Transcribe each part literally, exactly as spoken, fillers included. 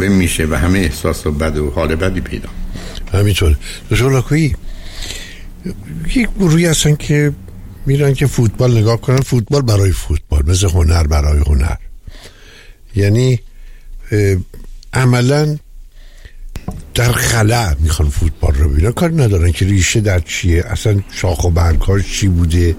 تجربه میشه و همه احساس و بد و حال بدی پیدا. همینطور. دکتر لاکویی، یک گروهی هستن که میرن که فوتبال نگاه کنن، فوتبال برای فوتبال، مثل هنر برای هنر. یعنی عملا در خلا میخوان فوتبال رو ببینن، کاری ندارن که ریشه در چیه، اصلا شاخ و برگاش چی بوده،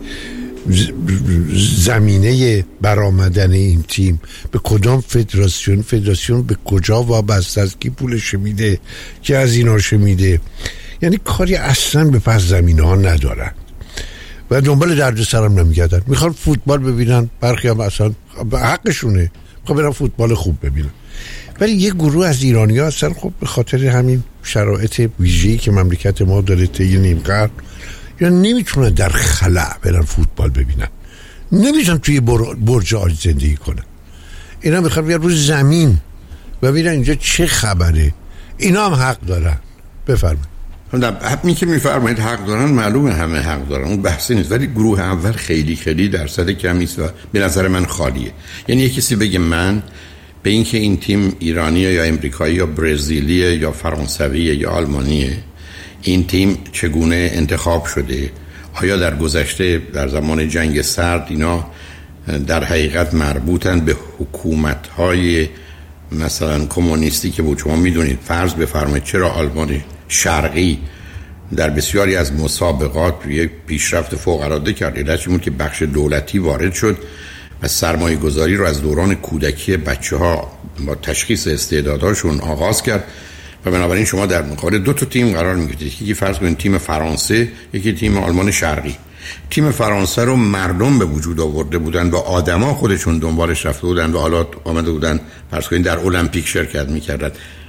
زمینه برآمدن این تیم به کدام فدراسیون، فدراسیون به کجا وابسته است، کی پولش میده، کی از ایناش میده. یعنی کاری اصلا به پس زمینه ها ندارن و دنبال دردسر هم نمیگردن. میخوان فوتبال ببینن، برخی هم اصلا به حقشونه، میخوان برن فوتبال خوب ببینن. ولی یه گروه از ایرانی ها هستن خب به خاطر همین شرایط ویژه‌ای که مملکت ما داره طی نیم قرن، یا نمیتونن در خلا برن فوتبال ببینن، نمیتونن توی برج آج زندگی کنن. اینا میخوان بیان روی زمین و ببینن اینجا چه خبره. اینا هم حق دارن. بفرمایید. همین که میفرمایید حق دارن، معلومه همه حق دارن، اون بحثی نیست. ولی گروه اول خیلی خیلی درصد کمی است و به نظر من خالیه. یعنی یه کسی بگه من به این که این تیم ایرانیه یا امریکایی یا برزیلیه یا فرانسویه یا آلمانیه، این تیم چگونه انتخاب شده، آیا در گذشته در زمان جنگ سرد اینا در حقیقت مربوطن به حکومت‌های مثلا کمونیستی که بود. شما میدونید فرض بفرمایید چرا آلمان شرقی در بسیاری از مسابقات یک پیشرفت فوق‌العاده کرد؟ علتش این بود که بخش دولتی وارد شد و سرمایه گذاری رو از دوران کودکی بچه ها با تشخیص استعداداشون آغاز کرد و بنابراین شما در مقابل دو تا تیم قرار میگیرید، یکی فرض کنید تیم فرانسه، یکی تیم آلمان شرقی. تیم فرانسه رو مردم به وجود آورده بودن و آدما خودشون دنبالش رفته بودن و حالا آمده بودن فرض کنید در المپیک شرکت میکردن.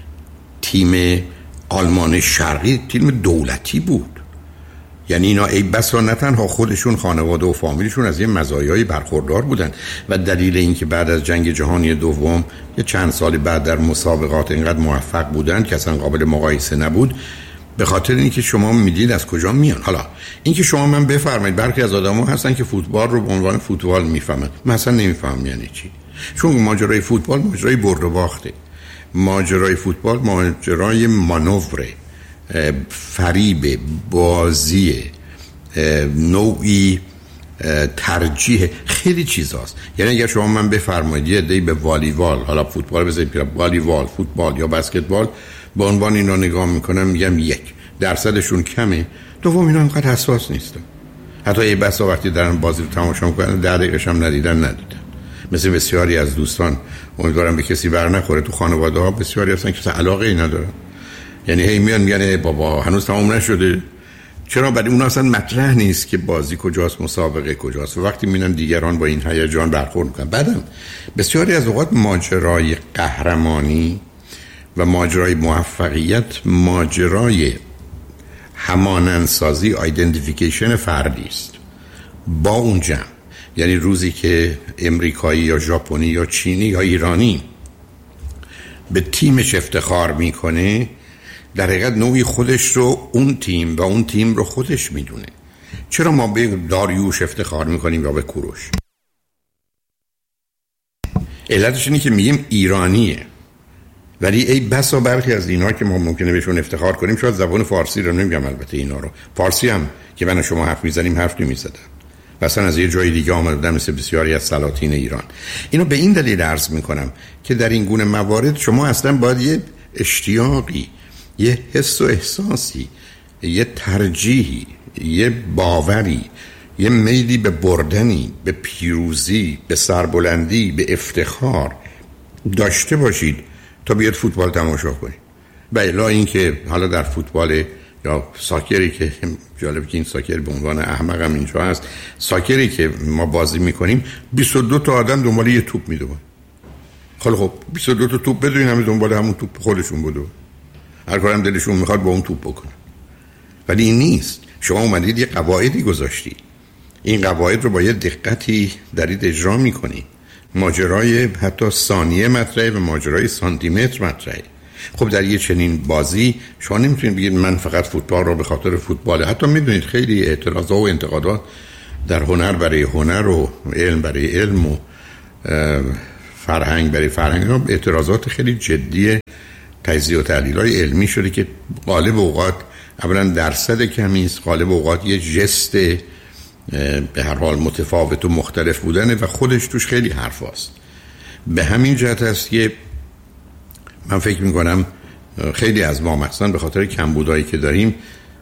تیم آلمان شرقی تیم دولتی بود، یعنی اینا ای بسا نه تنها خودشون، خانواده و فامیلشون از یه مزایایی برخوردار بودن و دلیل اینکه بعد از جنگ جهانی دوم یه چند سال بعد در مسابقات اینقدر موفق بودن که اصلا قابل مقایسه نبود، به خاطر اینکه شما میدید از کجا میان. حالا اینکه شما من بفرمایید برخی از آدم‌ها هستن که فوتبال رو به عنوان فوتبال میفهمن، من اصلا نمیفهمم یعنی چی. چون ماجرای فوتبال ماجرای برد و باخته، ماجرای فوتبال ماجرای مانوره، فریب، بازی، نوعی ترجیح، خیلی چیزاست. یعنی اگر شما من بفرمایید یه عده‌ای به والیبال، حالا فوتبال بذارید که والیبال، فوتبال یا بسکتبال با عنوان اینا نگاه میکنم، میگم یک درصدشون کمه، دوم اینا انقدر حساس نیستن، حتی یه بسا وقتی دارن بازی رو تماشا میکنن ده دقیقه‌ش هم ندیدن ندیدن. مثل بسیاری از دوستان، امیدوارم به کسی بر نخوره، تو خانواده ها بسیاری هستن که علاقه ای ندارن، یعنی هی میان میگن بابا هنوز تمام نشده. چرا؟ برای اون اصلا مطرح نیست که بازی کجاست، مسابقه کجاست. و وقتی میبینن دیگران با این هیجان برخورد میکنن، بعدم بسیاری از اوقات ماجرای قهرمانی و ماجرای موفقیت ماجرای همانندسازی، آیدنتیفیکیشن فردی است با اون جمع. یعنی روزی که امریکایی یا ژاپنی یا چینی یا ایرانی به تیمش افتخار میکنه، در حقیقت نوعی خودش رو اون تیم و اون تیم رو خودش میدونه. چرا ما به داریوش افتخار میکنیم یا به کوروش؟ علتش اینه که میگیم ایرانیه، ولی ای بسا برخی از اینا که ما ممکنه بهشون افتخار کنیم شاید زبان فارسی رو نمیگم، البته اینا رو فارسی هم که من و شما حرف میزنیم حرف نمیزدن، مثلا از یه جای دیگه آمدن مثل بسیاری از سلاطین ایران. اینو به این دلیل عرض میکنم که در این گونه موارد شما اصلا باید یه اشتیاقی، یه حس و احساسی، یه ترجیحی، یه باوری، یه میلی به بردنی، به پیروزی، به سربلندی، به افتخار داشته باشید تا بیاد فوتبال تماشا کنید. و الا این که حالا در فوتبال یا ساکری که جالب که این ساکر به عنوان احمق هم اینجا هست، ساکری که ما بازی میکنیم بیست و دو تا آدم دنبال یه توپ میدون. خب خب بیست و دو تا توپ بدون همه دنبال همون توپ خودشون بودو، هر کارم دلشون میخواد با اون توپ بکنن. ولی این نیست. شما اومدید یه قواعدی گذاشتید، این قواعد رو با یه دقتی دارید اجرا میکنید. ماجرای حتی ثانیه مطرحه و ماجرای سانتیمتر مطرحه. خب در یه چنین بازی شما نمیتونید بگید من فقط فوتبال رو به خاطر فوتبال. حتی میدونید خیلی اعتراضات و انتقادات در هنر برای هنر و علم برای علم و فرهنگ برای فرهنگ ها اعتراضات خیلی جدی تجزیه و تحلیل‌های علمی شده که غالب اوقات اولا درصد کمی است، غالب اوقات یه جست به هر حال متفاوت و مختلف بودنه و خودش توش خیلی حرف هست. به همین جهت است که من فکر میکنم خیلی از ما مثلا به خاطر کمبودایی که داریم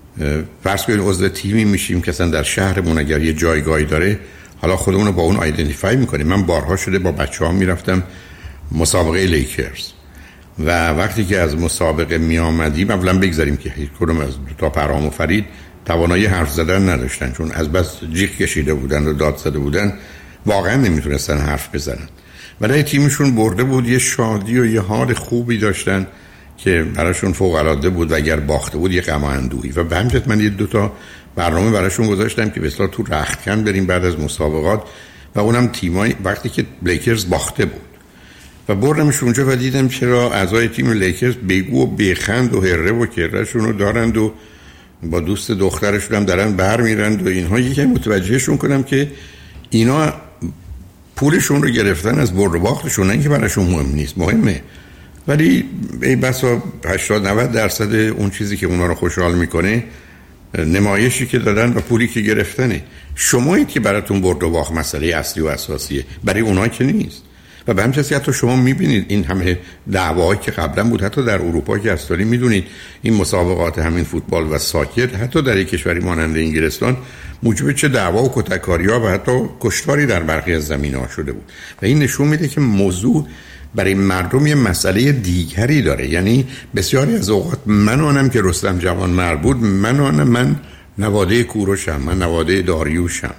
فرض کنید عضو تیمی میشیم که اصلا در شهرمون اگر یه جایگاهی داره حالا خودمون رو با اون آیدنتیفای میکنیم. من بارها شده با بچه ها میرفتم مسابقه لیکرز و وقتی که از مسابقه میامدیم اولا بگذاریم که هیچ کدوم از دو تا پرهام و فرید توانایی حرف زدن نداشتن، چون از بس جیغ کشیده بودن و داد زده بودن واقعا نمیتونستن حرف بزنن. ولی تیمشون برده بود، یه شادی و یه حال خوبی داشتن که براشون فوق العاده بود و اگر باخته بود یه غم و اندوهی. و به همین من یه دو تا برنامه براشون گذاشتم که به اصطلاح تو رختکن بریم بعد از مسابقات و اونم تیمای وقتی که لیکرز باخته بود و بردمش اونجا و دیدم چرا اعضای تیم لیکرز بگو و بخند و هره و کرهشون رو دارند و با دوست دخترشون هم دارن بر میرند و اینها. یکی متوجهشون کنم که اینا پولشون رو گرفتن از برد و باختشون، نه اینکه براشون مهم نیست، مهمه، ولی ای بسا هشتاد نود درصد اون چیزی که اونا رو خوشحال میکنه نمایشی که دادن و پولی که گرفتنه. شمایید که براتون برد و باخت مسئله اصلی و اساسیه، برای اونها که نیست. و به همین جهت حتی شما میبینید این همه دعواهایی که قبلا بود حتی در اروپا که اصلا میدونید این مسابقات همین فوتبال و ساکت حتی در یک کشوری مانند انگلستان موجب چه دعوا و کتککاری‌ها و حتی کشتاری در برخی از زمینه‌ها شده بود. و این نشون میده که موضوع برای مردم یه مسئله دیگری داره. یعنی بسیاری از اوقات من آنم که رستم جوان مرد بود، من آنم من نواده کوروشم، من نواده داریوشم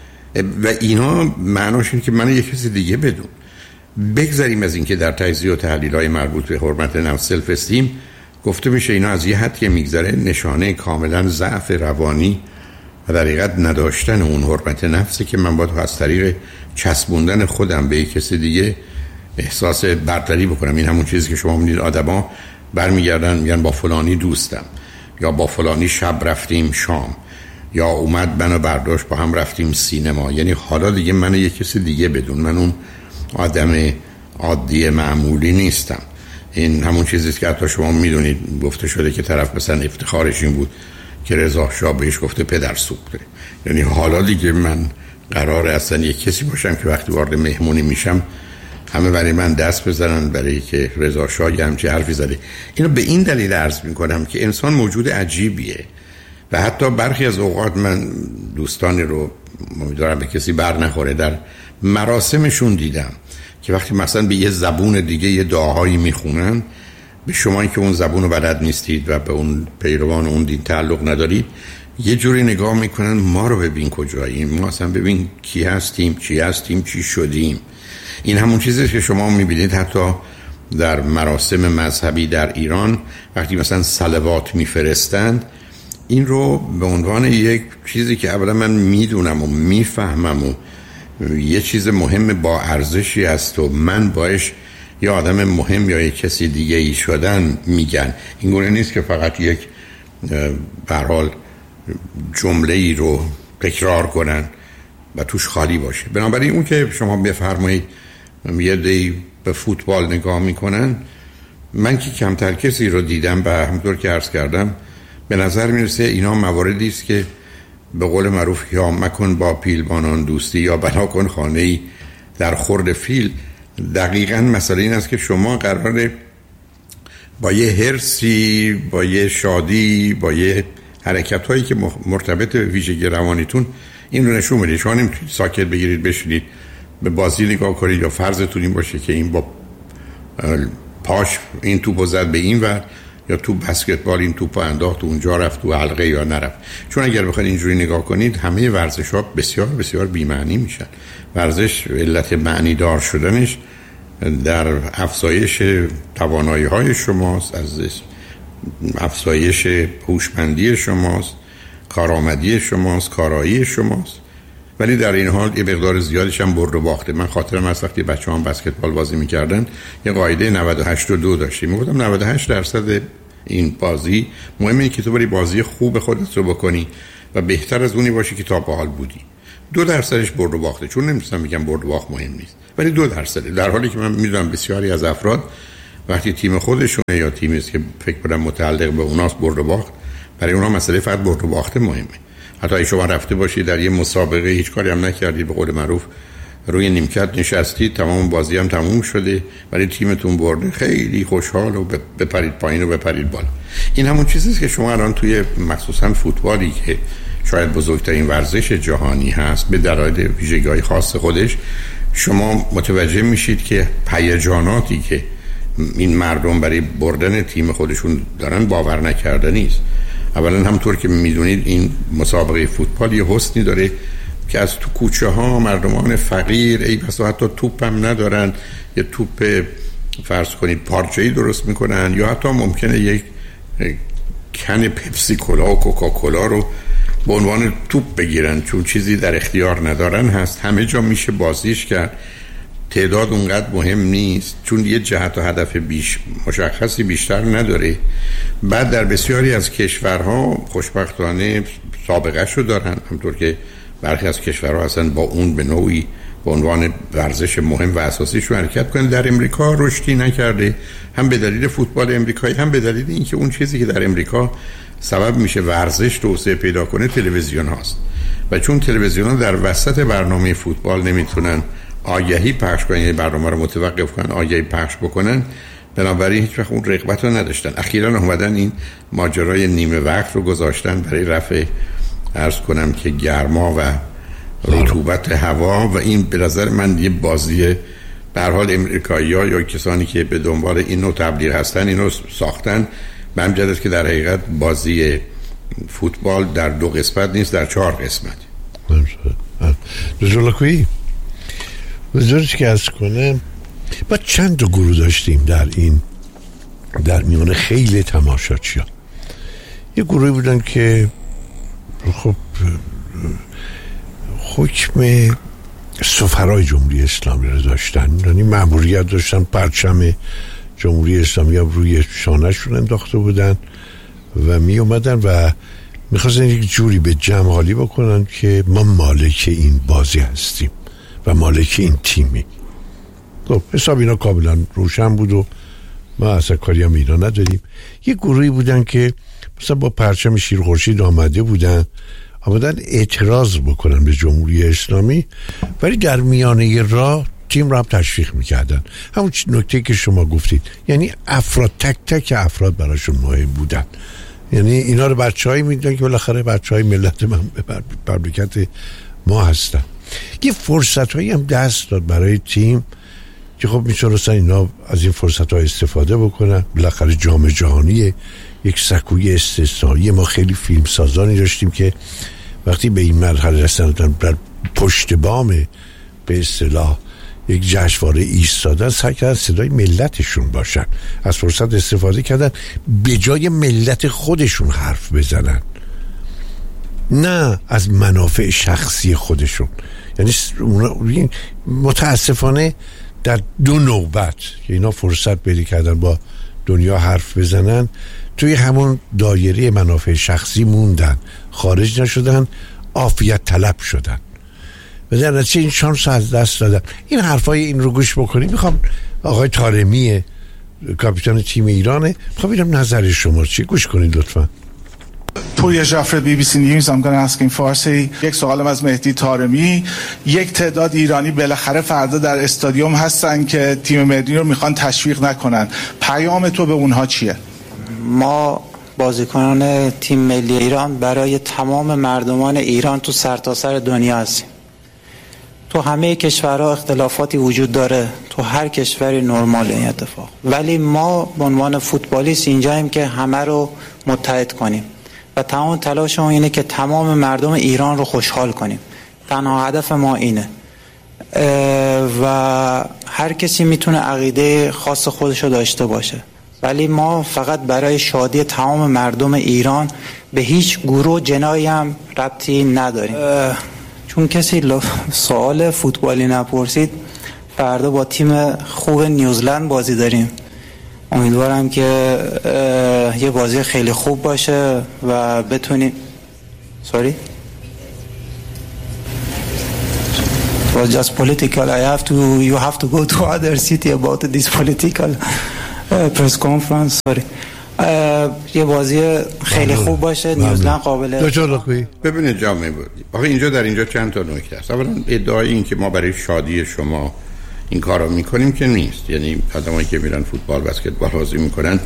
و اینا معناش اینه که من یک کسی دیگه بدون. بگذاریم از اینکه در تجزیه و تحلیل‌های مربوط به حرمت نفس سلف استیم گفته میشه اینا از یه حد که میگذره نشانه کاملا ضعف روانی و در حقیقت نداشتن اون حرمت نفسی که من باید از طریق چسبوندن خودم به یک کسی دیگه احساس برتری بکنم. این همون چیزی که شما می‌بینید آدما برمیگردن میگن با فلانی دوستم، یا با فلانی شب رفتیم شام، یا اومد منو برداشت با هم رفتیم سینما. یعنی حالا دیگه من یک کسی دیگه بدون، من اون آدم عادی معمولی نیستم. این همون چیزیست که حتی شما میدونید گفته شده که طرف مثلا افتخارش این بود که رضا شاه بهش گفته پدر سوخته. یعنی حالا دیگه من قراره اصلا یک کسی باشم که وقتی وارد مهمونی میشم همه برای من دست بزنن برای که رضا شاه همچی حرفی زده. اینو به این دلیل عرض میکنم که انسان موجود عجیبیه و حتی برخی از اوقات من دوستانی رو امیدوارم به کسی بر نخوره در مراسمشون دیدم که وقتی مثلا به یه زبون دیگه یه دعاهایی میخونن، به شما که اون زبون رو بلد نیستید و به اون پیروان اون دین تعلق ندارید یه جوری نگاه میکنن ما رو ببین کجاییم، ما اصلا ببین کی هستیم، چی هستیم، چی شدیم. این همون چیزیه که شما میبینید حتی در مراسم مذهبی در ایران وقتی مثلا صلوات میفرستند این رو به عنوان یک چیزی که اولا من میدونم و میفهمم و یه چیز مهم با ارزشی است و من باش یه آدم مهم یا یک کسی دیگه ای شدن میگن. این گونه نیست که فقط یک به هر حال جمله ای رو تکرار کنن و توش خالی باشه. بنابراین اون که شما بفرمایید یه دی به فوتبال نگاه میکنن، من که کمتر کسی رو دیدم و همونطور که عرض کردم به نظر میرسه اینا مواردی است که به قول معروف یا مکن با پیلبانان دوستی یا بنا کن خانه‌ای در خورد فیل. دقیقاً مسئله این است که شما قراره با یه حرسی، با یه شادی، با یه حرکت هایی که مرتبط به ویژگی روانیتون این رو نشون میده. شما نمیتونید ساکت بگیرید بشینید به بازی نگاه کنید یا فرضتون این باشه که این با پاش این توپو زد به این ور یا تو بسکتبال این توپو انداخت و اونجا رفت تو حلقه یا نرفت. چون اگر بخواید اینجوری نگاه کنید همه ورزش‌ها بسیار بسیار بی‌معنی میشن. ورزش علت معنی دار شدنش در افزایش توانایی‌های شماست، از افزایش هوشمندی شماست، کارآمدی شماست، کارایی شماست. ولی در این حال یه مقدار زیادش هم برد و باخته. من خاطرم از وقتی بچه‌ها بسکتبال بازی می‌کردن یه قاعده نود و هشت و دو داشتیم. میگفتم نود و هشت درصد این بازی مهمه اینه که تو بری بازی خوب خودت رو بکنی و بهتر از اونی باشی که تا به حال بودی. دو درصدش برد و باخته، چون نمی‌تونم بگم برد و باخت مهم نیست، ولی دو درصده، در حالی که من میدونم بسیاری از افراد وقتی تیم خودشونه یا تیمی است که فکر کنم متعلق به اوناست برد و باخت، برای اونها مسئله فقط برد و باخت مهمه. حتی اگه شما رفته باشید در یه مسابقه هیچ کاری هم نکردید، به قول معروف روی نیمکت نشستید، تمام بازی هم تموم شده ولی تیمتون برده، خیلی خوشحال و بپرید پایین و بپرید بالا. این همون چیزیست که شما الان توی مخصوصا فوتبالی که شاید بزرگترین ورزش جهانی هست به دلایل ویژگی‌های خاص خودش، شما متوجه میشید که هیجاناتی که این مردم برای بردن تیم خودشون دارن باور نکردنی است. اولا همونطور که میدونید این مسابقه فوتبال یه حسنی داره که از تو کوچه ها مردمان فقیر ای بسا حتی توپ هم ندارن، یه توپ فرض کنید پارچه‌ای درست میکنن یا حتی ممکنه یک کن پپسی کولا و کوکاکولا رو به عنوان توپ بگیرن، چون چیزی در اختیار ندارن هست. همه جا میشه بازیش کرد، تعداد اونقدر مهم نیست چون یه جهت و هدف بیش مشخصی بیشتر نداره. بعد در بسیاری از کشورها خوشبختانه سابقه شو دارن، همطور که برخی از کشورها اصلا با اون به نوعی به عنوان ورزش مهم و اساسی شو حرکت کنن. در امریکا رشدی نکرده، هم به دلیل فوتبال امریکایی، هم به دلیل اینکه اون چیزی که در امریکا سبب میشه ورزش توسعه پیدا کنه تلویزیون هاست و چون تلویزیون ها در وسط برنامه فوتبال نمیتونن آگهی پخش کنن، یعنی برنامه رو متوقف کنن آگهی پخش بکنن، بنابراین هیچ وقت اون رغبت رو نداشتن. اخیراً اومدن این ماجرای نیمه وقت رو گذاشتن برای رفع عرض کنم که گرما و رطوبت هوا و این به نظر من یه بازی به هر حال امریکایی‌ها یا کسانی که به دنبال این نوع تبلیغ هستن اینو ساختن. به همین جهت که در حقیقت بازی فوتبال در دو قسمت نیست، در چهار قسمت. رجولکویی وزارش که از کنه با چند تا گروه داشتیم در این در میان خیلی تماشاچی ها. یه گروهی بودن که خب حکم سفرای جمهوری اسلامی رو داشتن، یعنی مأموریت داشتن، پرچم جمهوری اسلامی هم روی شانه‌شون انداخته بودن و می اومدن و میخواستن یک جوری به جمع حالی بکنن که ما مالک این بازی هستیم و مالک این تیمی. خب حساب اینا کاملا روشن بود و ما اصلا کاری هم اینا نداریم. یه گروهی بودن که مثلا با پرچم شیر خورشید آمده بودن آمدن اعتراض بکنن به جمهوری اسلامی، ولی در میانه راه تیم را هم تشویق میکردن. همون نکته که شما گفتید، یعنی افراد تک تک افراد براشون مهم بودن، یعنی اینا رو بچه‌هایی میدونن که بالاخره بچه‌های ملت من به مملکت ما هستن. یه فرصت‌هایی هم دست داد برای تیم که خب میتونستن اینا از این فرصت‌ها استفاده بکنن. بالاخره جام جهانی یک سکوی استثنایی، ما خیلی فیلم سازانی داشتیم که وقتی به این مرحله رسیدن در پشت بام به اصطلاح یک جشنواره ایستادن، سعی کردن صدای ملتشون باشن، از فرصت استفاده کردن به جای ملت خودشون حرف بزنن، نه از منافع شخصی خودشون. یعنی متاسفانه در دو نوبت که اینا فرصت پیدا کردن با دنیا حرف بزنن، توی همون دایره منافع شخصی موندن، خارج نشدن، عافیت طلب شدن و در نتیجه این شانس از دست دادن. این حرفای این رو گوش بکنید. میخوام آقای طارمی کاپیتان تیم ایرانه، میخوام ببینم نظر شما چی، گوش کنید لطفا. پوریا جعفر بی بی سی نیوز. I'm going to ask in فارسی. یک سوالم از مهدی طارمی. یک تعداد ایرانی بالاخره فردا در استادیوم هستن که تیم ملی رو میخوان تشویق نکنن، پیام تو به اونها چیه؟ ما بازیکنان تیم ملی ایران برای تمام مردمان ایران تو سرتاسر دنیا هستیم. تو همه کشورها اختلافاتی وجود داره، تو هر کشوری نرمال این اتفاق، ولی ما به عنوان فوتبالیست اینجاییم که همه رو متحد کنیم و تمام تلاشمون اینه که تمام مردم ایران رو خوشحال کنیم. تنها هدف ما اینه و هر کسی میتونه عقیده خاص خودش رو داشته باشه، ولی ما فقط برای شادی تمام مردم ایران به هیچ گروه جنایی هم ربطی نداریم. چون کسی سوال فوتبالی نپرسید، فردا با تیم خوب نیوزلند بازی داریم. امیدوارم که یه بازی خیلی خوب باشه و بتونیم سوری was just political. I have to you have to go to other city about this political uh, press conference. Sorry. یه بازی خیلی خوب باشه. نیوزلند قابله. ببینید جامعه بود. آخه اینجا در اینجا چند تا نکته است. اولا ادعای این که ما برای شادی شما این کارو میکنیم که نیست. یعنی آدمایی که میرن فوتبال بسکتبال بازی میکنن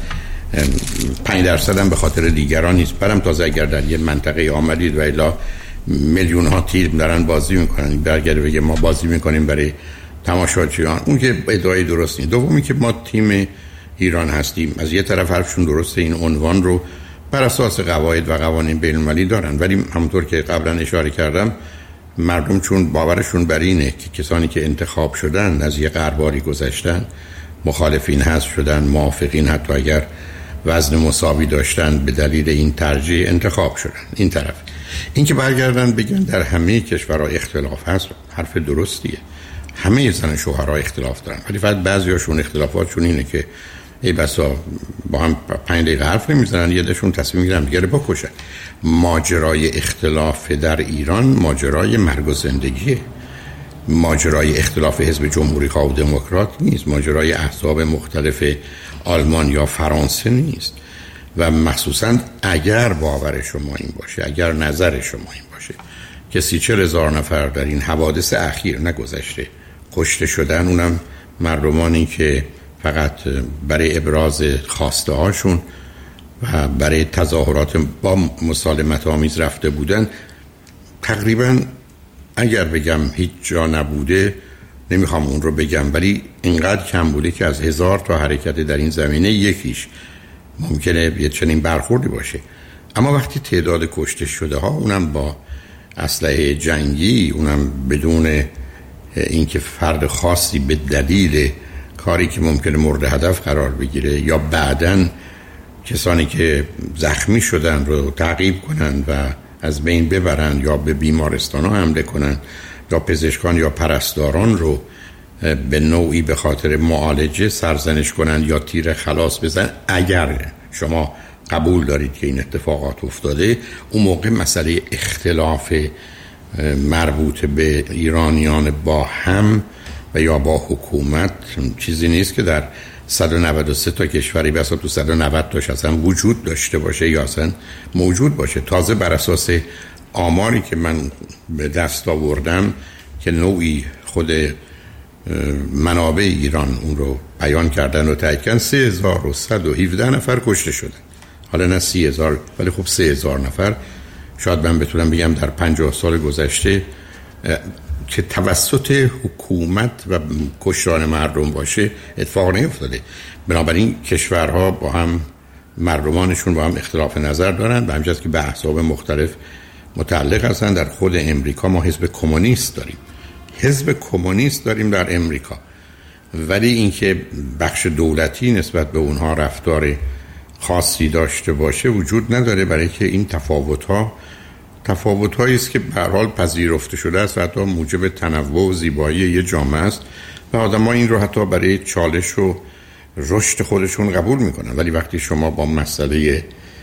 پنج درصد هم به خاطر دیگران نیست. برام تازه اگر در یه منطقه آمدید و الا میلیون ها تیم دارن بازی میکنن، برگرده بگه ما بازی میکنیم برای تماشاچیان، اون که ادعای درست نیست. دومی که ما تیم ایران هستیم، از یه طرف حرفشون درسته، این عنوان رو بر اساس قواعد و قوانین بین‌المللی دارن، ولی همونطور که قبلا اشاره کردم مردم چون باورشون بر اینه که کسانی که انتخاب شدن از یه قرباری گذشتن، مخالفین حذف شدن، موافقین حتی اگر وزن مساوی داشتن به دلیل این ترجیح انتخاب شدن. این طرف این که برگردن بگن در همه کشورها اختلاف هست، حرف درستیه. همه زن شوهرها اختلاف دارن، ولی فقط بعضیاشون اختلافاتشون اینه که ای بسا با هم پنج دقیقه حرف نمیزنن، یه دشون تصمیم میگیرن دیگه رو بکشن. ماجرای اختلاف در ایران ماجرای مرگ و زندگیه. ماجرای اختلاف حزب جمهوری خواه و دموکرات نیست. ماجرای احزاب مختلف آلمان یا فرانسه نیست. و مخصوصا اگر باور شما این باشه، اگر نظر شما این باشه که سی چل هزار نفر در این حوادث اخیر نگذشته کشته شدن، اونم مردمانی که فقط برای ابراز خواسته هاشون و برای تظاهرات با مسالمت آمیز رفته بودن، تقریبا اگر بگم هیچ جا نبوده نمیخوام اون رو بگم، ولی اینقدر کم بوده که از هزار تا حرکت در این زمینه یکیش ممکنه یه چنین برخوردی باشه. اما وقتی تعداد کشته شده ها، اونم با اسلحه جنگی، اونم بدون اینکه فرد خاصی به دلیل کاری که ممکنه مورد هدف قرار بگیره یا بعداً کسانی که زخمی شدن رو تعقیب کنن و از بین ببرن یا به بیمارستان ها حمله کنن یا پزشکان یا پرستاران رو به نوعی به خاطر معالجه سرزنش کنن یا تیر خلاص بزن، اگر شما قبول دارید که این اتفاقات افتاده، اون موقع مسئله اختلاف مربوط به ایرانیان با هم و یا با حکومت چیزی نیست که در صد و نود و سه تا کشوری بسا تو صد و نود تاش اصلا وجود داشته باشه یا اصلا موجود باشه. تازه بر اساس آماری که من به دست آوردم که نوعی خود منابع ایران اون رو بیان کردن و تایید کردن، سه هزار و صد و هفده نفر کشته شدن. حالا نه سی هزار، ولی خب سه هزار نفر شاید من بتونم بگم در پنجاه سال گذشته که توسط حکومت و کشتار مردم باشه اتفاق نیفتاده. بنابراین کشورها با هم مردمانشون با هم اختلاف نظر دارن و همچنین که به احزاب مختلف متعلق هستن. در خود امریکا ما حزب کمونیست داریم، حزب کمونیست داریم در امریکا، ولی اینکه بخش دولتی نسبت به اونها رفتار خاصی داشته باشه وجود نداره، برای که این تفاوت‌ها تفاوت‌هایی است که به هر حال پذیرفته شده است و حتی موجب تنوع و زیبایی یه جامعه است و آدم‌ها این رو حتی برای چالش و رشد خودشون قبول میکنن. ولی وقتی شما با مسئله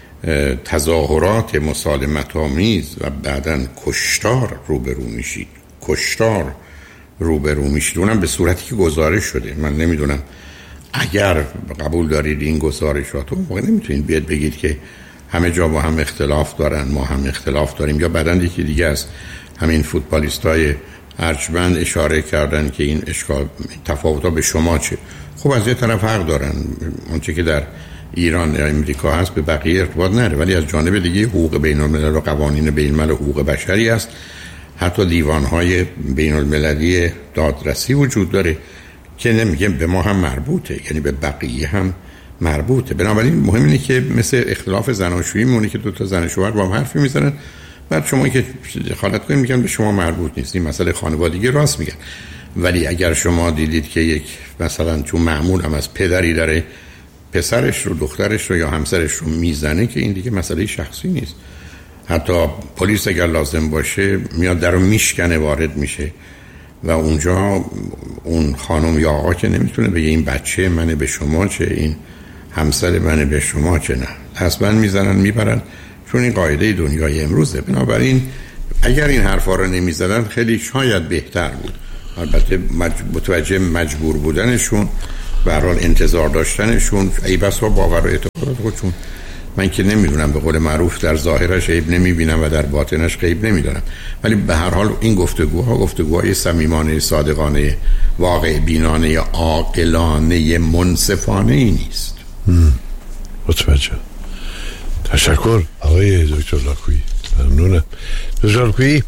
تظاهرات مسالمت‌آمیز و بعداً کشتار روبرو میشید، کشتار روبرو میشید، اونم به صورتی که گزارش شده، من نمیدونم اگر قبول دارید این گزارشات رو، موقع نمیتونید بیاد بگید که همه جا با هم اختلاف دارن، ما هم اختلاف داریم. یا بعدن یکی دیگه از همین فوتبالیستای ارجمند اشاره کردن که این اشکال تفاوت‌ها به شما چه؟ خب از یه طرف حق دارن، اونچه که در ایران یا امریکا هست به بقیه ارتباط نداره، ولی از جانب دیگه حقوق بین‌الملل و قوانین بین‌الملل و حقوق بشری است. حتی دیوان‌های بین‌المللی دادرسی وجود داره که نمیگه به ما هم مربوطه، یعنی به بقیه هم مربوطه. بنابراین مهم اینه که مثل اختلاف زناشویی مونه که دو تا زن شوهر با هم حرفی میزنن، بعد شما که دخالت کنید میگن به شما مربوط نیست. این مسئله خانوادگی راست میگن. ولی اگر شما دیدید که یک مثلا چون معمول هم از پدری داره پسرش رو، دخترش رو یا همسرش رو میزنه، که این دیگه مسئله شخصی نیست. حتی پلیس اگر لازم باشه میاد در رو میشکنه، وارد میشه و اونجا اون خانم یا آقا که نمیتونه بگه این بچه منه به شما چه، این همسر منه به شما چه، نه، حتما میزنن میبرن، چون این قاعده دنیای امروزه. بنابراین اگر این حرفا رو نمیزدن خیلی شاید بهتر بود. البته متوجه مجبور بودنشون، به هر حال انتظار داشتنشون، ای بسا باور و اعتقاد خودشون. من که نمیدونم، به قول معروف در ظاهرش عیب نمیبینم و در باطنش غیب نمیدارم، ولی به هر حال این گفتگوها گفتگوهای صمیمانه، صادقانه، واقع بینانه، عاقلانه، منصفانه ای نیست. متوجه. تشکر آقای دکتر لاکویی، ممنونم. دکتر لاکویی،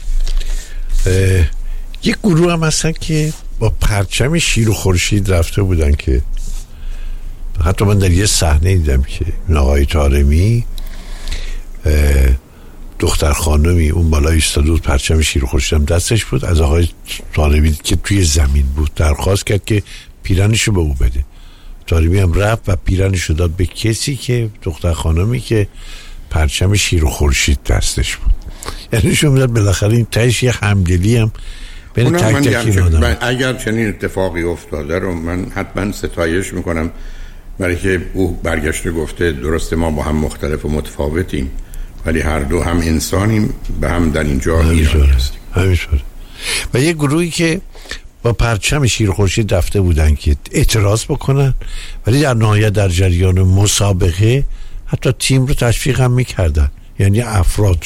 یک گروه هم هستن که با پرچم شیر و خورشید رفته بودن که حتی من در یه صحنه دیدم که آقای طارمی دختر خانمی اون بالا ایستاده بود، پرچم شیر و خورشید هم دستش بود، از آقای طارمی که توی زمین بود درخواست کرد که پیرنشو به او بده. طارمی هم رفت و پیرنشو داد به کسی که دختر خانمی که پرچم شیر و خورشید دستش بود. یعنی شما میداد بالاخره این تهش یه همدلی هم بین تک تک این آدم. اگر چنین اتفاقی افتاده رو من حتما ستایش میکنم، برای که او برگشته گفته درسته ما با هم مختلف و متفاوتیم ولی هر دو هم انسانیم، به هم در اینجا ایرانی هستیم. همینطوره. و یه گروهی که با پرچم شیر خورشید رفته بودن که اعتراض بکنن، ولی در نهایت در جریان مسابقه حتی تیم رو تشویق هم میکردن، یعنی افراد،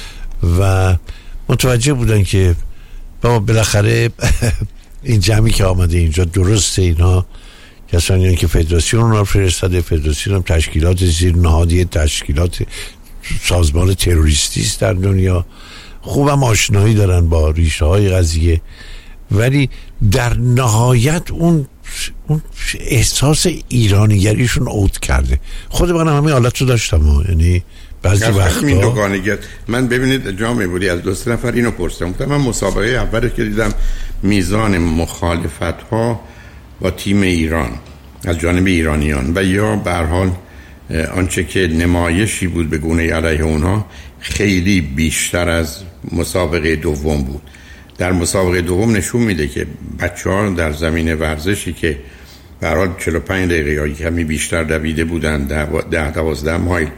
و متوجه بودن که با بالاخره این جمعی که آمده اینجا درسته، اینا کسانی یعنی که فدراسیون رو فرستاده، فدراسیون هم تشکیلات زیر نهادی تشکیلات سازمان تروریستی است در دنیا، خوبم آشنایی دارن با ریشه های قضیه، ولی در نهایت اون اون احساس ایرانیگریشون عود کرده. خود من هم همین حالت رو داشتم، یعنی بعضی وقتا من ببینید جامعه بودی از دو سه نفر اینو پرسیدم، من مسابقه اول که دیدم میزان مخالفت ها با تیم ایران از جانب ایرانیان و یا به هر حال آنچه که نمایشی بود به گونه علیه اونها خیلی بیشتر از مسابقه دوم بود. در مسابقه دوم نشون میده که بچه‌ها در زمین ورزشی که به هر حال چهل و پنج دقیقه یا کمی بیشتر دویده بودن، ده دوازده مایل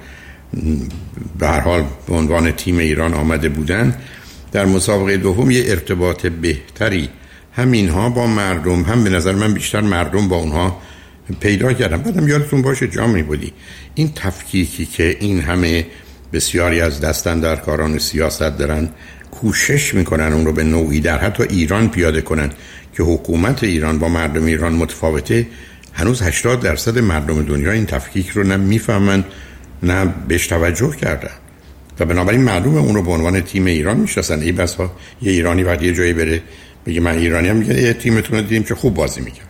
به هر حال به عنوان تیم ایران آمده بودن، در مسابقه دوم یه ارتباط بهتری هم اینها با مردم، هم به نظر من بیشتر مردم با اونها پیدا کردن. بعدم یادتون باشه جامعه بودی این تفکیکی که این همه بسیاری از دستاندرکاران سیاست دارن کوشش میکنن اون رو به نوعی در حتی ایران پیاده کنن که حکومت ایران با مردم ایران متفاوته، هنوز هشتاد درصد مردم دنیا این تفکیک رو نه میفهمن نه بهش توجه کردن و بنابراین معلومه اون رو به عنوان تیم ایران میشناسن. ای بسا یه ایرانی وقتی یه جایی بره بگه من ایرانی هم، میگه یه تیمتون رو دیدیم که خوب بازی میکنه.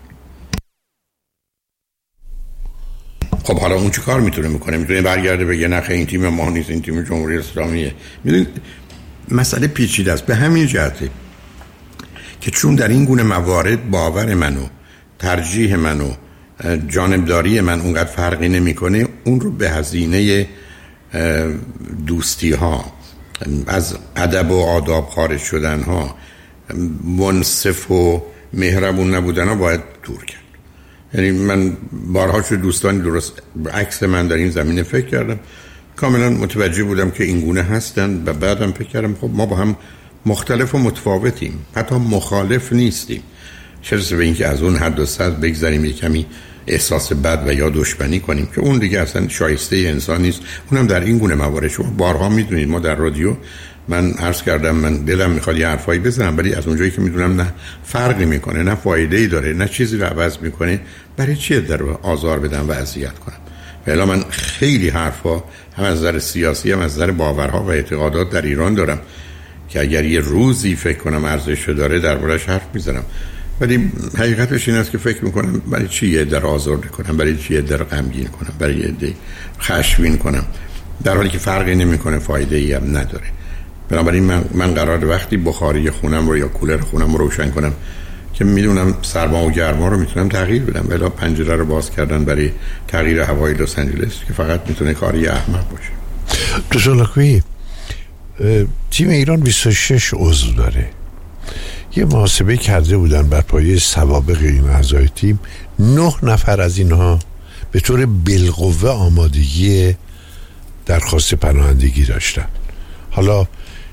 خب حالا اون چه کار میتونه میکنه؟ میتونه برگرده بگه نخه این تیم ما نیست، این تیم جمهوری اسلامیه. میدونید مسئله پیچیده است به همین جهته که چون در این گونه موارد باور منو، ترجیح منو، جانبداری من اونقدر فرقی نمیکنه، اون رو به هزینه دوستی ها، از ادب و آداب خارج شدن ها، منصف و مهربون نبودن ها باید دور کرد. یعنی من بارها شد دوستانی درست عکس من در این زمینه فکر کردم، کاملا متوجه بودم که این گونه هستن و بعدم فکر کردم خب ما با هم مختلف و متفاوتیم، حتی مخالف نیستیم، چرا به اینکه از اون حد و سطح بگذاریم یک کمی احساس بد و یا دشمنی کنیم که اون دیگه اصلا شایسته انسان نیست. اونم در این گونه موارد. شما بارها میدونید ما در رادیو من عرض کردم من دلم میخواد یه حرفایی بزنم، ولی از اونجایی که میدونم نه فرقی میکنه، نه فایده‌ای داره، نه چیزی رو عوض میکنه، برای چیه در آزار بدم و اذیت کنم؟ ولی من خیلی حرفا هم از نظر سیاسی هم از نظر باورها و اعتقادات در ایران دارم که اگر یه روزی فکر کنم ارزش داره دربارش حرف میزنم، ولی حقیقتش این است که فکر میکنم برای چی یه در آزرده کنم، برای چی یه در غمگین کنم، برای یه در خشمگین کنم، در حالی که فرقی نمیکنه، فایده ای هم نداره. بنابراین من من قرار وقتی بخاری خونم رو یا کولر خونم رو روشن کنم که میدونم سرما و گرما رو میتونم تغییر بدم، ولی پنجره رو باز کردن برای تغییر هوای لس آنجلس که فقط میتونه کاری احمق باشه. دکتر لاکویی، تیم ایران بیست و شش عضو داره. یه محاسبه کرده بودن بر پایه سوابق این اعضای تیم، نه نفر از اینها به طور بالقوه آمادگی درخواست پناهندگی داشتن. حالا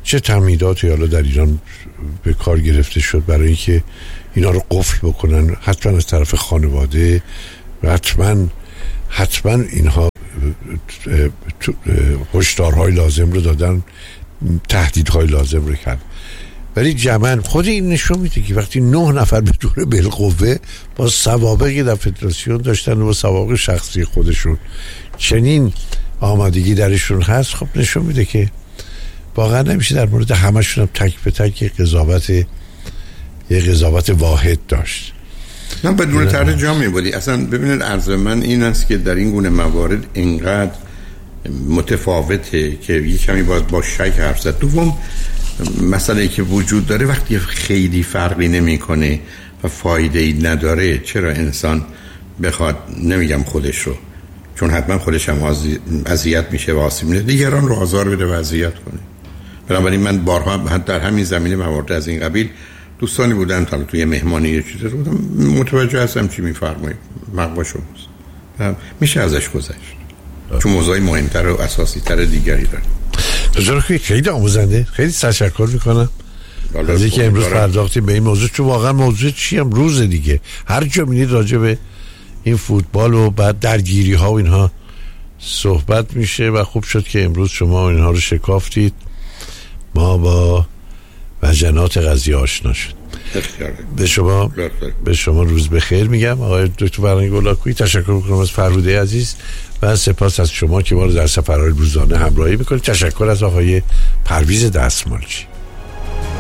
چه تمهیداتی حالا در ایران به کار گرفته شد برای اینکه اینا رو قفل بکنن، حتما از طرف خانواده و حتما حتما اینها هشدارهای لازم رو دادن، تهدیدهای لازم رو کرد. ولی جمعاً خود این نشون میده که وقتی نه نفر به طور بالقوه با سوابقی در فدراسیون داشتن و با سوابق شخصی خودشون چنین آمادگی درشون هست، خب نشون میده که واقعا نمیشه در مورد همشون هم تک به تک یه قضاوت یه قضاوت واحد داشت. من بدون ترجمه میبودی اصلا. ببینید عرض من این است که در این گونه موارد اینقدر متفاوته که یه کمی باید با شک حرف زد. دوم مسئله که وجود داره وقتی خیلی فرقی نمیکنه و فایده ای نداره، چرا انسان بخواد، نمیگم خودش رو، چون حتما خودش هم اذیت میشه و آسیب میده، دیگران رو آزار بده و اذیت کنه. بنابراین من بارها حتی در همین زمینه موارد از این قبیل دوستانی بودن تا توی مهمانی یه چیزی رو بودم، متوجه هستم چی میفرمایید، مقوا شماست، میشه ازش گذشت چون موضوعی مهمتر و اساسی تر دیگری داره. بذار که خیلی آموزنده، خیلی تشکر میکنم از اینکه امروز پرداختیم به این موضوع، چون واقعا موضوع چی هم روز دیگه هر جا میرید راجع به این فوتبال و بعد درگیری ها و اینها صحبت میشه و خوب شد که امروز شما اینها رو شکافتید، ما با وجنات قضیه آشنا شد. به شما به شما روز بخیر میگم. آقای دکتر فرهنگ گلاکویی تشکر میکنم از فرهوده عزیز و سپاس از شما که ما رو در سفرهای روزانه همراهی میکنید. تشکر از آقای پرویز دستمالچی.